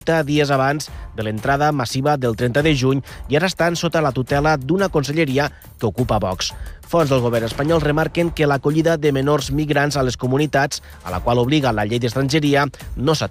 dies abans de l'entrada massiva del 30 de juny i ara estan sota la tutela d'una conselleria que ocupa Vox. Fonts del govern espanyol remarquen que l'acollida de menors migrants a les comunitats, a la qual obliga la llei d'estrangeria, no s'ha